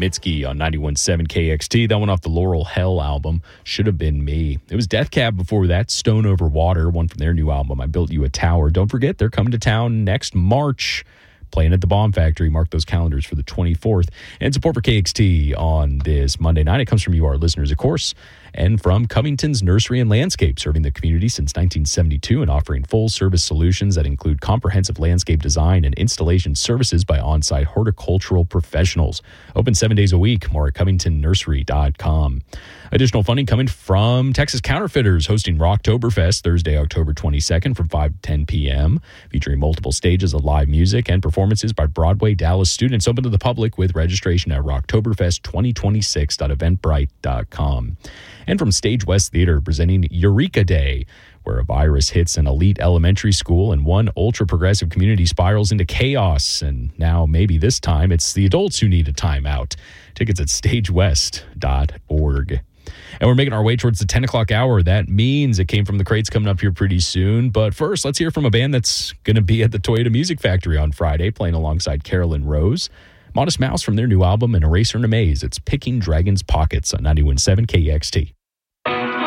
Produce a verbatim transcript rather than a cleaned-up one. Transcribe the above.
Mitski on ninety-one point seven K X T. That one off the Laurel Hell album, Should Have Been Me. It was Death Cab before that, Stone Over Water, one from their new album, I Built You a Tower. Don't forget, they're coming to town next March, playing at the Bomb Factory. Mark those calendars for the twenty-fourth. And support for K X T on this Monday night. It comes from you, our listeners, of course, and from Covington's Nursery and Landscape, serving the community since nineteen seventy-two and offering full-service solutions that include comprehensive landscape design and installation services by on-site horticultural professionals. Open seven days a week. More at covington nursery dot com. Additional funding coming from Texas Counterfeiters, hosting Rocktoberfest Thursday, October twenty-second from five to ten p.m., featuring multiple stages of live music and performances by Broadway Dallas students. Open to the public with registration at rocktoberfest twenty twenty-six dot eventbrite dot com. And from Stage West Theater, presenting Eureka Day, where a virus hits an elite elementary school and one ultra-progressive community spirals into chaos. And now, maybe this time, it's the adults who need a timeout. Tickets at stage west dot org. And we're making our way towards the ten o'clock hour. That means It Came From the Crates coming up here pretty soon. But first, let's hear from a band that's going to be at the Toyota Music Factory on Friday, playing alongside Carolyn Rose. Modest Mouse from their new album, An Eraser and a Maze. It's Picking Dragon's Pockets on ninety-one point seven K X T.